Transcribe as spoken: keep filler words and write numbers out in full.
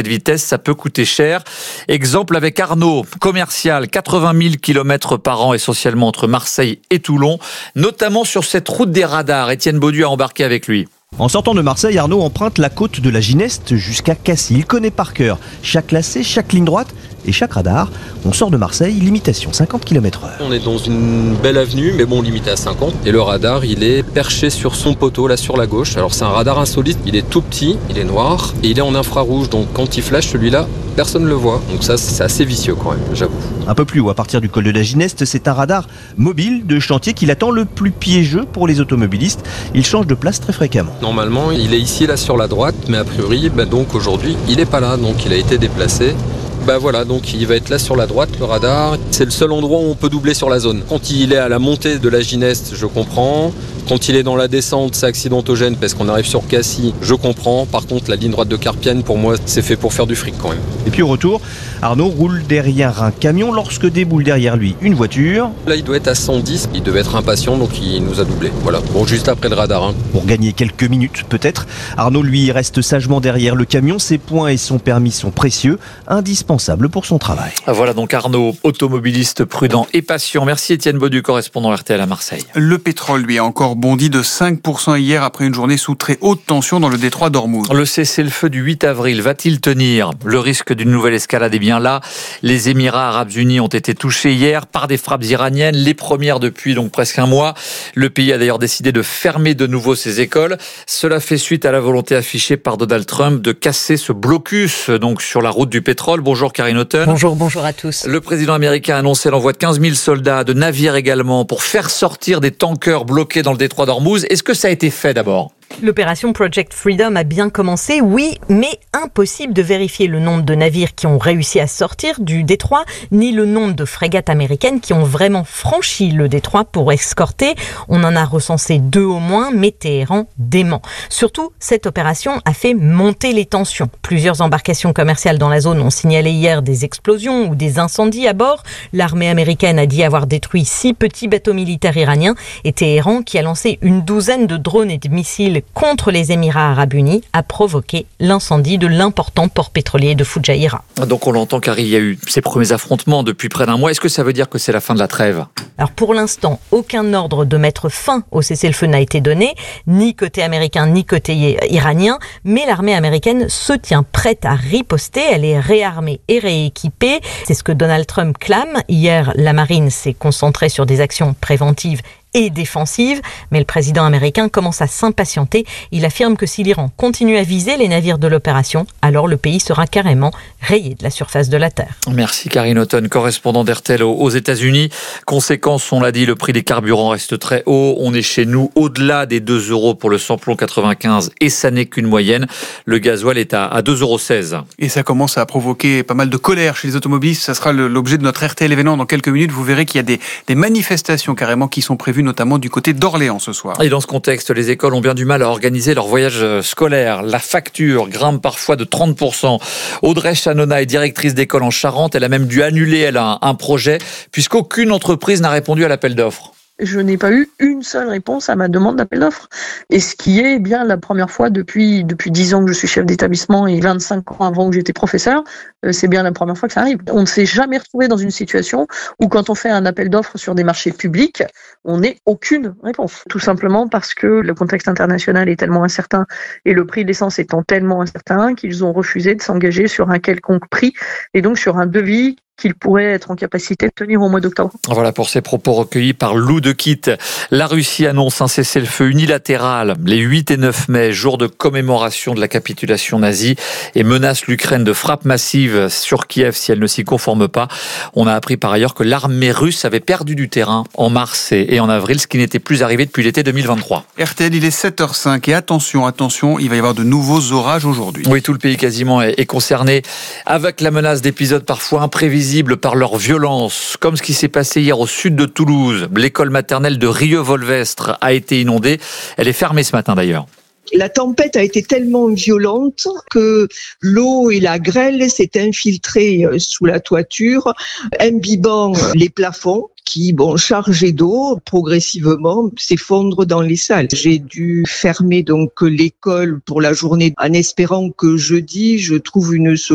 de vitesse, ça peut coûter cher. Exemple avec Arnaud, commercial, quatre-vingt mille kilomètres par an, essentiellement entre Marseille et Toulon, notamment sur cette route des radars. Étienne Baudu a embarqué avec lui. En sortant de Marseille, Arnaud emprunte la côte de la Gineste jusqu'à Cassis. Il connaît par cœur chaque lacet, chaque ligne droite et chaque radar. On sort de Marseille, limitation cinquante kilomètres heure. On est dans une belle avenue, mais bon, limité à cinquante. Et le radar, il est perché sur son poteau, là sur la gauche. Alors c'est un radar insolite, il est tout petit, il est noir et il est en infrarouge. Donc quand il flash, celui-là, personne ne le voit. Donc ça, c'est assez vicieux quand même, j'avoue. Un peu plus haut, à partir du col de la Gineste, c'est un radar mobile de chantier qui l'attend le plus piégeux pour les automobilistes. Il change de place très fréquemment. Normalement, il est ici, là, sur la droite, mais a priori, bah, donc aujourd'hui, il n'est pas là, donc il a été déplacé. Bah voilà, donc il va être là sur la droite, le radar. C'est le seul endroit où on peut doubler sur la zone. Quand il est à la montée de la Gineste, je comprends. Quand il est dans la descente, c'est accidentogène parce qu'on arrive sur Cassis, je comprends. Par contre, la ligne droite de Carpienne, pour moi, c'est fait pour faire du fric quand même. Et puis au retour, Arnaud roule derrière un camion lorsque déboule derrière lui une voiture. Là, il doit être à cent dix, il devait être impatient, donc il nous a doublé. Voilà, bon, juste après le radar. Hein. Pour gagner quelques minutes peut-être, Arnaud lui reste sagement derrière le camion. Ses points et son permis sont précieux, indispensables pour son travail. Voilà donc Arnaud, automobiliste prudent et patient. Merci Étienne Baudu, correspondant R T L à Marseille. Le pétrole, lui, a encore bondi de cinq pour cent hier après une journée sous très haute tension dans le détroit d'Ormuz. Le cessez-le-feu du huit avril va-t-il tenir ? Le risque d'une nouvelle escalade est bien là. Les Émirats arabes unis ont été touchés hier par des frappes iraniennes, les premières depuis donc presque un mois. Le pays a d'ailleurs décidé de fermer de nouveau ses écoles. Cela fait suite à la volonté affichée par Donald Trump de casser ce blocus donc sur la route du pétrole. Bonjour Karine Houghton. Bonjour, bonjour à tous. Le président américain a annoncé l'envoi de quinze mille soldats, de navires également, pour faire sortir des tankers bloqués dans le détroit d'Ormuz. Est-ce que ça a été fait d'abord ? L'opération Project Freedom a bien commencé, oui, mais impossible de vérifier le nombre de navires qui ont réussi à sortir du détroit, ni le nombre de frégates américaines qui ont vraiment franchi le détroit pour escorter. On en a recensé deux au moins, mais Téhéran dément. Surtout, cette opération a fait monter les tensions. Plusieurs embarcations commerciales dans la zone ont signalé hier des explosions ou des incendies à bord. L'armée américaine a dit avoir détruit six petits bateaux militaires iraniens et Téhéran, qui a lancé une douzaine de drones et de missiles contre les Émirats arabes unis, a provoqué l'incendie de l'important port pétrolier de Fujairah. Donc on l'entend car il y a eu ces premiers affrontements depuis près d'un mois. Est-ce que ça veut dire que c'est la fin de la trêve ? Alors pour l'instant, aucun ordre de mettre fin au cessez-le-feu n'a été donné, ni côté américain ni côté iranien, mais l'armée américaine se tient prête à riposter, elle est réarmée et rééquipée. C'est ce que Donald Trump clame. Hier, la marine s'est concentrée sur des actions préventives et défensive, mais le président américain commence à s'impatienter. Il affirme que si l'Iran continue à viser les navires de l'opération, alors le pays sera carrément rayé de la surface de la Terre. Merci Karine Houghton, correspondant d'R T L aux États-Unis. Conséquence, on l'a dit, le prix des carburants reste très haut. On est chez nous au-delà des deux euros pour le samplon quatre-vingt-quinze et ça n'est qu'une moyenne. Le gasoil est à deux euros seize. Et ça commence à provoquer pas mal de colère chez les automobilistes. Ça sera l'objet de notre R T L événement dans quelques minutes. Vous verrez qu'il y a des, des manifestations carrément qui sont prévues, notamment du côté d'Orléans ce soir. Et dans ce contexte, les écoles ont bien du mal à organiser leur voyage scolaire. La facture grimpe parfois de trente pour cent. Audrey Chanona est directrice d'école en Charente. Elle a même dû annuler elle, un, un projet puisqu'aucune entreprise n'a répondu à l'appel d'offres. Je n'ai pas eu une seule réponse à ma demande d'appel d'offres. Et ce qui est bien la première fois depuis depuis dix ans que je suis chef d'établissement et vingt-cinq ans avant que j'étais professeur, c'est bien la première fois que ça arrive. On ne s'est jamais retrouvé dans une situation où quand on fait un appel d'offres sur des marchés publics, on n'ait aucune réponse. Tout simplement parce que le contexte international est tellement incertain et le prix de l'essence étant tellement incertain qu'ils ont refusé de s'engager sur un quelconque prix et donc sur un devis qu'il pourrait être en capacité de tenir au mois d'octobre. Voilà pour ces propos recueillis par Lou de Quitte. La Russie annonce un cessez-le-feu unilatéral les huit et neuf mai, jour de commémoration de la capitulation nazie, et menace l'Ukraine de frappes massives sur Kiev si elle ne s'y conforme pas. On a appris par ailleurs que l'armée russe avait perdu du terrain en mars et en avril, ce qui n'était plus arrivé depuis l'été deux mille vingt-trois. R T L, il est sept heures cinq et attention, attention, il va y avoir de nouveaux orages aujourd'hui. Oui, tout le pays quasiment est concerné, avec la menace d'épisodes parfois imprévisibles par leur violence, comme ce qui s'est passé hier au sud de Toulouse. L'école maternelle de Rieux-Volvestre a été inondée. Elle est fermée ce matin d'ailleurs. La tempête a été tellement violente que l'eau et la grêle s'est infiltrée sous la toiture, imbibant les plafonds qui, bon, chargés d'eau, progressivement s'effondrent dans les salles. J'ai dû fermer donc l'école pour la journée en espérant que jeudi, je trouve une solution.